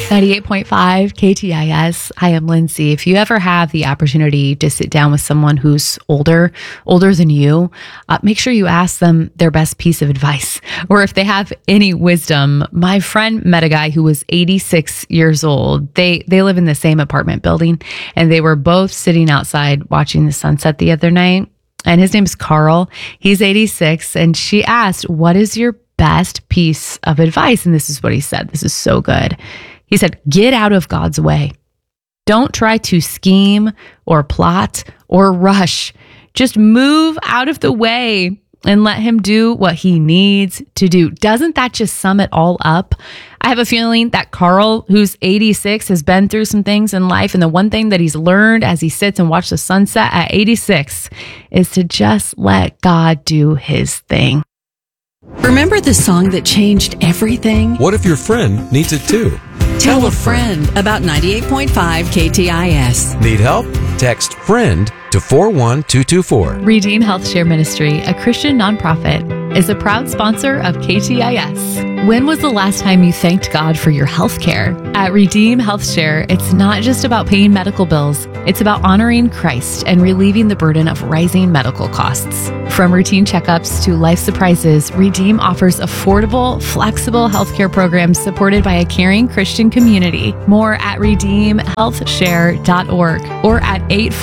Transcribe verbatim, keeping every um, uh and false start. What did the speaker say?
ninety-eight point five K T I S. I am Lindsay. If you ever have the opportunity to sit down with someone who's older, older than you, uh, make sure you ask them their best piece of advice, or if they have any wisdom. My friend met a guy who was eighty-six years old. They they live in the same apartment building, and they were both sitting outside watching the sunset the other night. And his name is Carl. He's eighty-six, and she asked, "What is your best piece of advice?" And this is what he said. This is so good. He said, "Get out of God's way. Don't try to scheme or plot or rush. Just move out of the way and let him do what he needs to do." Doesn't that just sum it all up? I have a feeling that Carl, who's eighty-six, has been through some things in life. And the one thing that he's learned as he sits and watches the sunset at eighty-six is to just let God do his thing. Remember the song that changed everything? What if your friend needs it too? Tell a friend about ninety-eight point five K T I S. Need help? Text FRIEND to four one two two four. Redeem Health Share Ministry, a Christian nonprofit, is a proud sponsor of K T I S. When was the last time you thanked God for your health care? At Redeem Health Share, it's not just about paying medical bills. It's about honoring Christ and relieving the burden of rising medical costs. From routine checkups to life surprises, Redeem offers affordable, flexible healthcare programs supported by a caring Christian community. More at redeem health share dot org or at eight